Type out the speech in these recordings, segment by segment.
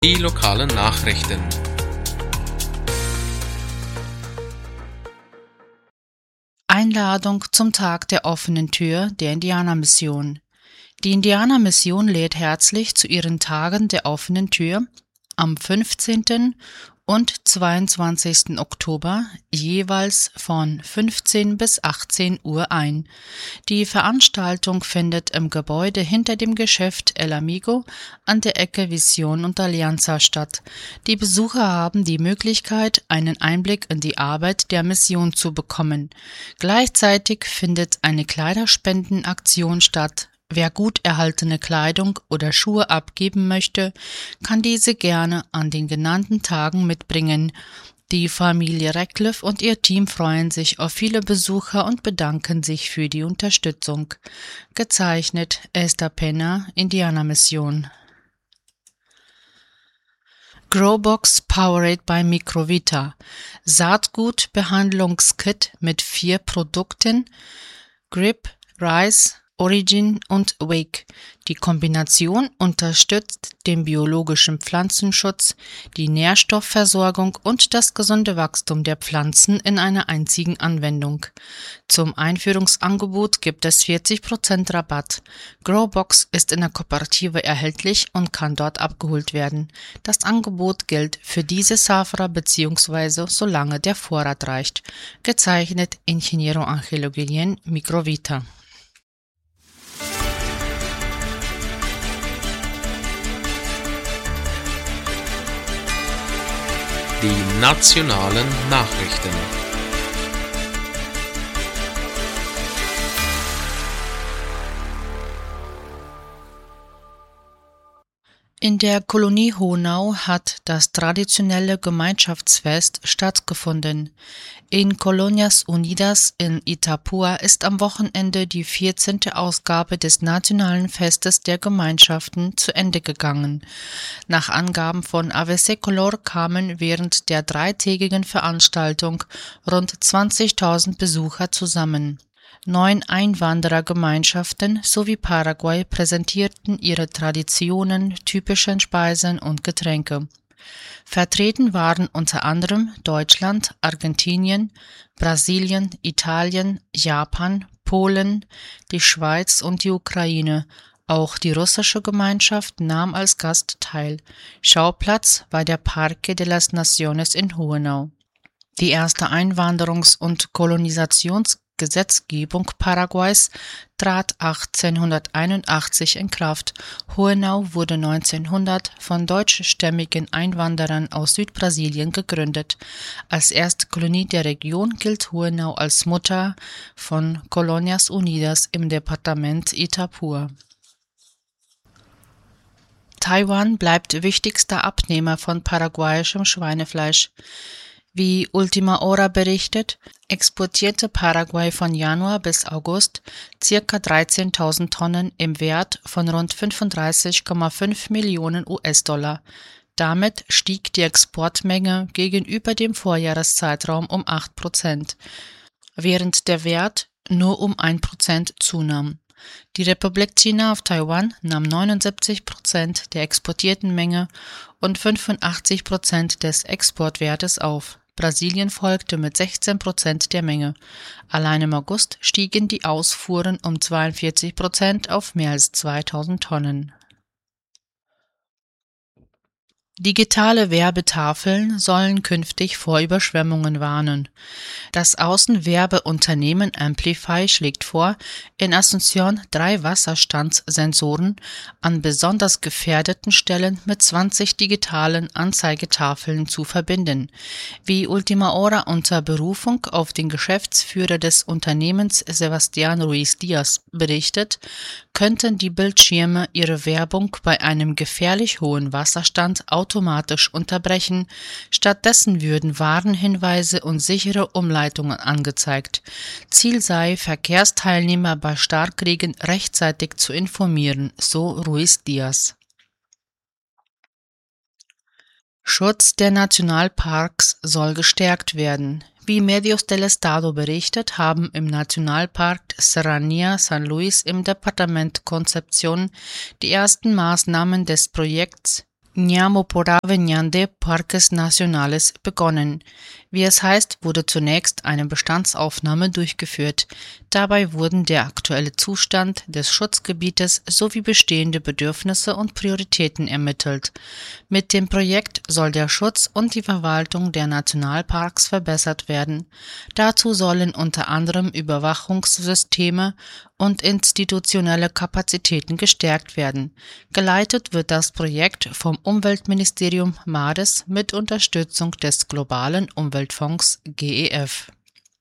Die lokalen Nachrichten. Einladung zum Tag der offenen Tür der Indianermission. Die Indianermission lädt herzlich zu ihren Tagen der offenen Tür am 15. und 22. Oktober jeweils von 15 bis 18 Uhr ein. Die Veranstaltung findet im Gebäude hinter dem Geschäft El Amigo an der Ecke Vision und Alianza statt. Die Besucher haben die Möglichkeit, einen Einblick in die Arbeit der Mission zu bekommen. Gleichzeitig findet eine Kleiderspendenaktion statt. Wer gut erhaltene Kleidung oder Schuhe abgeben möchte, kann diese gerne an den genannten Tagen mitbringen. Die Familie Radcliffe und ihr Team freuen sich auf viele Besucher und bedanken sich für die Unterstützung. Gezeichnet Esther Penner, Indianermission. Growbox Powered by Microvita. Saatgutbehandlungskit mit 4 Produkten: Grip, Rice, Origin und Wake. Die Kombination unterstützt den biologischen Pflanzenschutz, die Nährstoffversorgung und das gesunde Wachstum der Pflanzen in einer einzigen Anwendung. Zum Einführungsangebot gibt es 40% Rabatt. Growbox ist in der Kooperative erhältlich und kann dort abgeholt werden. Das Angebot gilt für diese Safra bzw. solange der Vorrat reicht. Gezeichnet Ingeniero Angelo Guillén, Microvita. Die nationalen Nachrichten. In der Kolonie Honau hat das traditionelle Gemeinschaftsfest stattgefunden. In Colonias Unidas in Itapúa ist am Wochenende die 14. Ausgabe des Nationalen Festes der Gemeinschaften zu Ende gegangen. Nach Angaben von ABC Color kamen während der 3-tägigen Veranstaltung rund 20.000 Besucher zusammen. 9 Einwanderergemeinschaften sowie Paraguay präsentierten ihre Traditionen, typischen Speisen und Getränke. Vertreten waren unter anderem Deutschland, Argentinien, Brasilien, Italien, Japan, Polen, die Schweiz und die Ukraine. Auch die russische Gemeinschaft nahm als Gast teil. Schauplatz war der Parque de las Naciones in Hohenau. Die erste Einwanderungs- und Kolonisationsgesetzgebung Paraguays trat 1881 in Kraft. Hohenau wurde 1900 von deutschstämmigen Einwanderern aus Südbrasilien gegründet. Als erste Kolonie der Region gilt Hohenau als Mutter von Colonias Unidas im Departement Itapúa. Taiwan bleibt wichtigster Abnehmer von paraguayischem Schweinefleisch. Wie Ultima Hora berichtet, exportierte Paraguay von Januar bis August ca. 13.000 Tonnen im Wert von rund 35,5 Millionen US-Dollar. Damit stieg die Exportmenge gegenüber dem Vorjahreszeitraum um 8%, während der Wert nur um 1% zunahm. Die Republik China auf Taiwan nahm 79% der exportierten Menge und 85% des Exportwertes auf. Brasilien folgte mit 16% der Menge. Allein im August stiegen die Ausfuhren um 42% auf mehr als 2.000 Tonnen. Digitale Werbetafeln sollen künftig vor Überschwemmungen warnen. Das Außenwerbeunternehmen Amplify schlägt vor, in Asunción 3 Wasserstandssensoren an besonders gefährdeten Stellen mit 20 digitalen Anzeigetafeln zu verbinden. Wie Ultima Hora unter Berufung auf den Geschäftsführer des Unternehmens Sebastián Ruiz Díaz berichtet, könnten die Bildschirme ihre Werbung bei einem gefährlich hohen Wasserstand automatisch unterbrechen. Stattdessen würden Warnhinweise und sichere Umleitungen angezeigt. Ziel sei, Verkehrsteilnehmer bei Starkregen rechtzeitig zu informieren, so Ruiz Díaz. Schutz der Nationalparks soll gestärkt werden. Wie Medios del Estado berichtet, haben im Nationalpark Serranía San Luis im Departement Concepción die ersten Maßnahmen des Projekts Nyamoporave Nyande Parques Nacionales begonnen. Wie es heißt, wurde zunächst eine Bestandsaufnahme durchgeführt. Dabei wurden der aktuelle Zustand des Schutzgebietes sowie bestehende Bedürfnisse und Prioritäten ermittelt. Mit dem Projekt soll der Schutz und die Verwaltung der Nationalparks verbessert werden. Dazu sollen unter anderem Überwachungssysteme und institutionelle Kapazitäten gestärkt werden. Geleitet wird das Projekt vom Umweltministerium MARES mit Unterstützung des Globalen Umweltfonds GEF.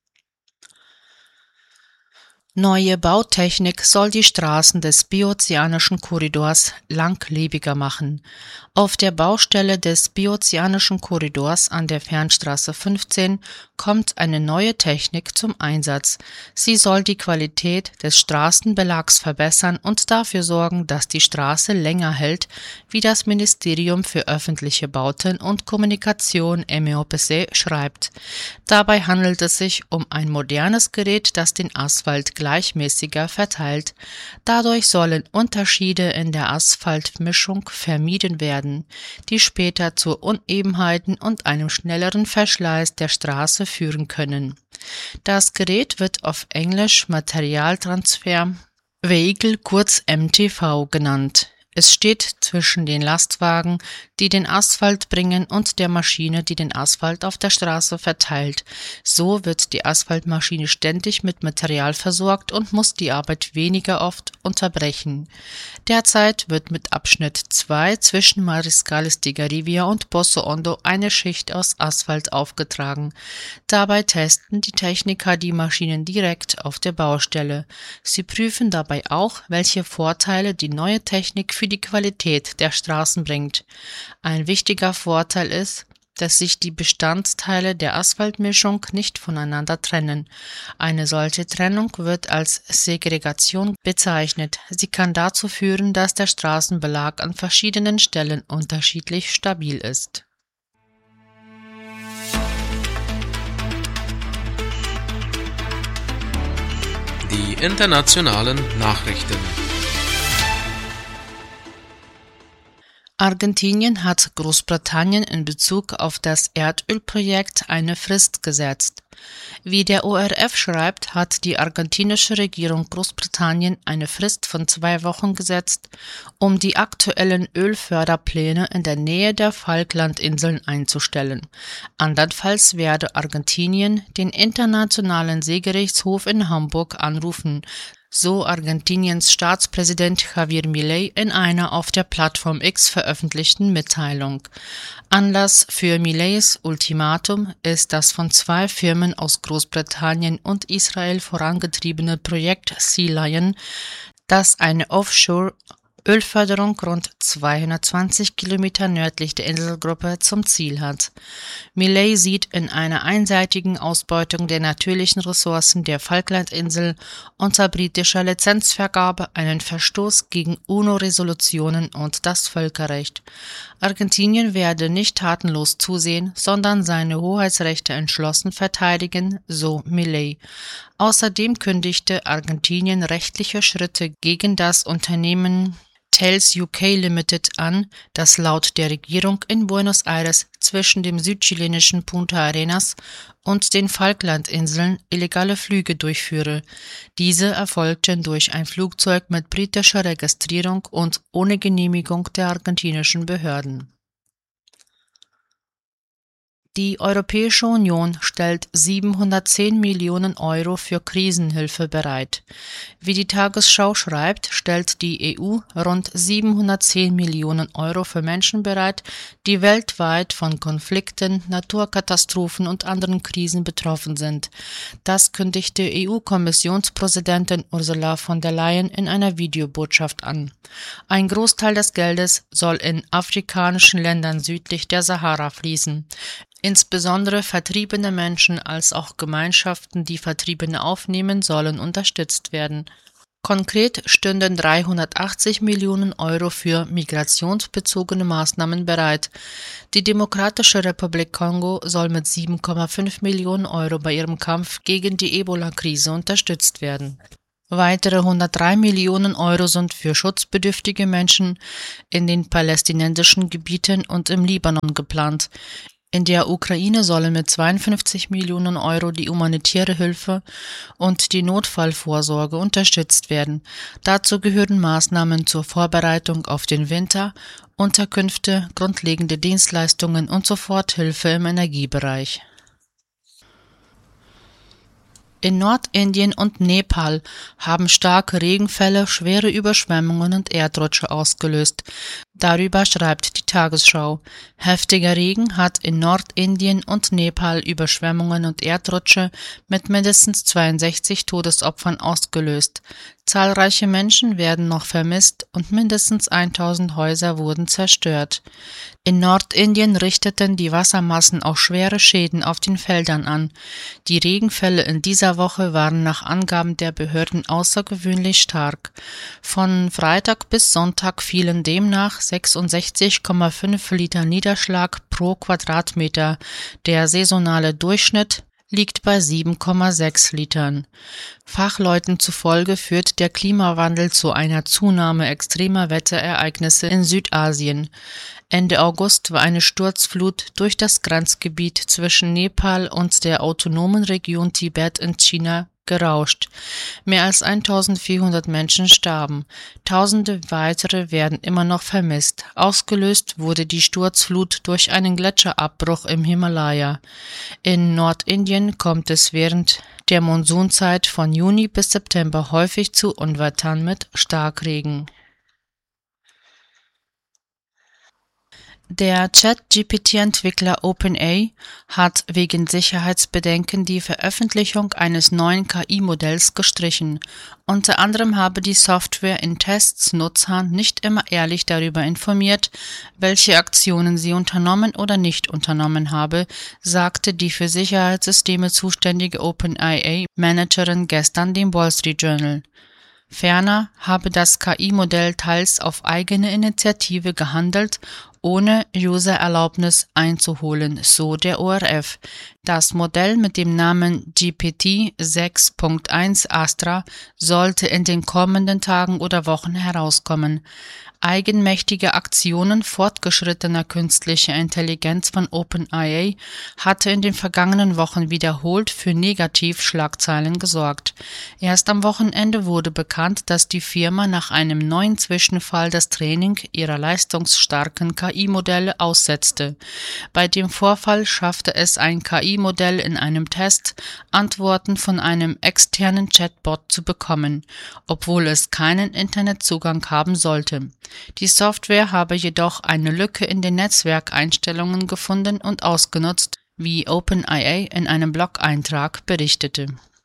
Neue Bautechnik soll die Straßen des Biozeanischen Korridors langlebiger machen. Auf der Baustelle des Biozeanischen Korridors an der Fernstraße 15 kommt eine neue Technik zum Einsatz. Sie soll die Qualität des Straßenbelags verbessern und dafür sorgen, dass die Straße länger hält, wie das Ministerium für öffentliche Bauten und Kommunikation MEOPC schreibt. Dabei handelt es sich um ein modernes Gerät, das den Asphalt gleichmäßiger verteilt. Dadurch sollen Unterschiede in der Asphaltmischung vermieden werden, die später zu Unebenheiten und einem schnelleren Verschleiß der Straße führen können. Das Gerät wird auf Englisch Materialtransfer Vehicle, kurz MTV genannt. Es steht zwischen den Lastwagen, die den Asphalt bringen, und der Maschine, die den Asphalt auf der Straße verteilt. So wird die Asphaltmaschine ständig mit Material versorgt und muss die Arbeit weniger oft unterbrechen. Derzeit wird mit Abschnitt 2 zwischen Mariscales de Garivia und Pozo Hondo eine Schicht aus Asphalt aufgetragen. Dabei testen die Techniker die Maschinen direkt auf der Baustelle. Sie prüfen dabei auch, welche Vorteile die neue Technik für die Qualität der Straßen bringt. Ein wichtiger Vorteil ist, dass sich die Bestandteile der Asphaltmischung nicht voneinander trennen. Eine solche Trennung wird als Segregation bezeichnet. Sie kann dazu führen, dass der Straßenbelag an verschiedenen Stellen unterschiedlich stabil ist. Die internationalen Nachrichten. Argentinien hat Großbritannien in Bezug auf das Erdölprojekt eine Frist gesetzt. Wie der ORF schreibt, hat die argentinische Regierung Großbritannien eine Frist von 2 Wochen gesetzt, um die aktuellen Ölförderpläne in der Nähe der Falklandinseln einzustellen. Andernfalls werde Argentinien den Internationalen Seegerichtshof in Hamburg anrufen, so Argentiniens Staatspräsident Javier Milei in einer auf der Plattform X veröffentlichten Mitteilung. Anlass für Mileis Ultimatum ist das von 2 Firmen aus Großbritannien und Israel vorangetriebene Projekt Sea Lion, das eine Offshore-Ölförderung rund 220 Kilometer nördlich der Inselgruppe zum Ziel hat. Milei sieht in einer einseitigen Ausbeutung der natürlichen Ressourcen der Falklandinseln unter britischer Lizenzvergabe einen Verstoß gegen UNO-Resolutionen und das Völkerrecht. Argentinien werde nicht tatenlos zusehen, sondern seine Hoheitsrechte entschlossen verteidigen, so Milei. Außerdem kündigte Argentinien rechtliche Schritte gegen das Unternehmen Thales UK Limited an, das laut der Regierung in Buenos Aires zwischen dem südchilenischen Punta Arenas und den Falklandinseln illegale Flüge durchführe. Diese erfolgten durch ein Flugzeug mit britischer Registrierung und ohne Genehmigung der argentinischen Behörden. Die Europäische Union stellt 710 Millionen Euro für Krisenhilfe bereit. Wie die Tagesschau schreibt, stellt die EU rund 710 Millionen Euro für Menschen bereit, die weltweit von Konflikten, Naturkatastrophen und anderen Krisen betroffen sind. Das kündigte EU-Kommissionspräsidentin Ursula von der Leyen in einer Videobotschaft an. Ein Großteil des Geldes soll in afrikanischen Ländern südlich der Sahara fließen. Insbesondere vertriebene Menschen als auch Gemeinschaften, die Vertriebene aufnehmen, sollen unterstützt werden. Konkret stünden 380 Millionen Euro für migrationsbezogene Maßnahmen bereit. Die Demokratische Republik Kongo soll mit 7,5 Millionen Euro bei ihrem Kampf gegen die Ebola-Krise unterstützt werden. Weitere 103 Millionen Euro sind für schutzbedürftige Menschen in den palästinensischen Gebieten und im Libanon geplant. In der Ukraine sollen mit 52 Millionen Euro die humanitäre Hilfe und die Notfallvorsorge unterstützt werden. Dazu gehören Maßnahmen zur Vorbereitung auf den Winter, Unterkünfte, grundlegende Dienstleistungen und Soforthilfe im Energiebereich. In Nordindien und Nepal haben starke Regenfälle schwere Überschwemmungen und Erdrutsche ausgelöst. Darüber schreibt die Tagesschau. Heftiger Regen hat in Nordindien und Nepal Überschwemmungen und Erdrutsche mit mindestens 62 Todesopfern ausgelöst. Zahlreiche Menschen werden noch vermisst und mindestens 1000 Häuser wurden zerstört. In Nordindien richteten die Wassermassen auch schwere Schäden auf den Feldern an. Die Regenfälle in dieser Woche waren nach Angaben der Behörden außergewöhnlich stark. Von Freitag bis Sonntag fielen demnach 66,5 Liter Niederschlag pro Quadratmeter. Der saisonale Durchschnitt liegt bei 7,6 Litern. Fachleuten zufolge führt der Klimawandel zu einer Zunahme extremer Wetterereignisse in Südasien. Ende August war eine Sturzflut durch das Grenzgebiet zwischen Nepal und der autonomen Region Tibet in China gerauscht. Mehr als 1400 Menschen starben. Tausende weitere werden immer noch vermisst. Ausgelöst wurde die Sturzflut durch einen Gletscherabbruch im Himalaya. In Nordindien kommt es während der Monsunzeit von Juni bis September häufig zu Unwettern mit Starkregen. Der ChatGPT-Entwickler OpenAI hat wegen Sicherheitsbedenken die Veröffentlichung eines neuen KI-Modells gestrichen. Unter anderem habe die Software in Tests Nutzer nicht immer ehrlich darüber informiert, welche Aktionen sie unternommen oder nicht unternommen habe, sagte die für Sicherheitssysteme zuständige OpenAI-Managerin gestern dem Wall Street Journal. Ferner habe das KI-Modell teils auf eigene Initiative gehandelt, ohne User-Erlaubnis einzuholen, so der ORF. Das Modell mit dem Namen GPT-6.1 Astra sollte in den kommenden Tagen oder Wochen herauskommen. Eigenmächtige Aktionen fortgeschrittener künstlicher Intelligenz von OpenAI hatte in den vergangenen Wochen wiederholt für Negativschlagzeilen gesorgt. Erst am Wochenende wurde bekannt, dass die Firma nach einem neuen Zwischenfall das Training ihrer leistungsstarken KI-Modelle aussetzte. Bei dem Vorfall schaffte es ein KI-Modell in einem Test, Antworten von einem externen Chatbot zu bekommen, obwohl es keinen Internetzugang haben sollte. Die Software habe jedoch eine Lücke in den Netzwerkeinstellungen gefunden und ausgenutzt, wie OpenAI in einem Blog-Eintrag berichtete.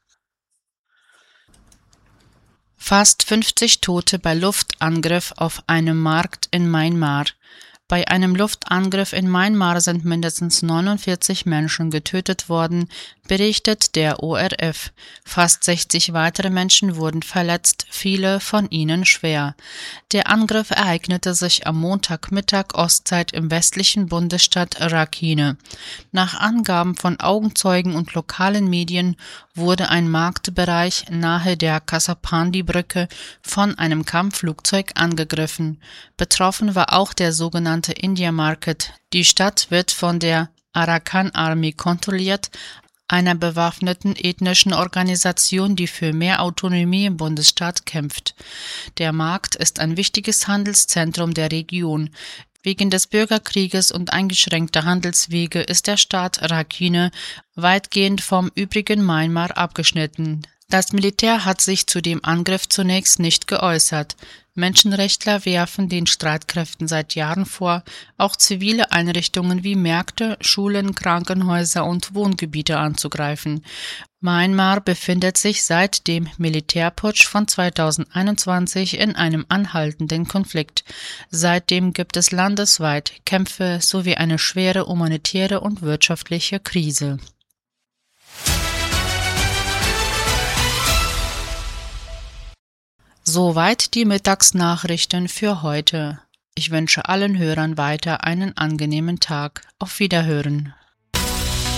Fast 50 Tote bei Luftangriff auf einem Markt in Myanmar. Bei einem Luftangriff in Myanmar sind mindestens 49 Menschen getötet worden, berichtet der ORF. Fast 60 weitere Menschen wurden verletzt, viele von ihnen schwer. Der Angriff ereignete sich am Montagmittag Ostzeit im westlichen Bundesstaat Rakhine. Nach Angaben von Augenzeugen und lokalen Medien wurde ein Marktbereich nahe der Kassapandi-Brücke von einem Kampfflugzeug angegriffen. Betroffen war auch der sogenannte India Market. Die Stadt wird von der Arakan Army kontrolliert, einer bewaffneten ethnischen Organisation, die für mehr Autonomie im Bundesstaat kämpft. Der Markt ist ein wichtiges Handelszentrum der Region. Wegen des Bürgerkrieges und eingeschränkter Handelswege ist der Staat Rakhine weitgehend vom übrigen Myanmar abgeschnitten. Das Militär hat sich zu dem Angriff zunächst nicht geäußert. Menschenrechtler werfen den Streitkräften seit Jahren vor, auch zivile Einrichtungen wie Märkte, Schulen, Krankenhäuser und Wohngebiete anzugreifen. Myanmar befindet sich seit dem Militärputsch von 2021 in einem anhaltenden Konflikt. Seitdem gibt es landesweit Kämpfe sowie eine schwere humanitäre und wirtschaftliche Krise. Soweit die Mittagsnachrichten für heute. Ich wünsche allen Hörern weiter einen angenehmen Tag. Auf Wiederhören.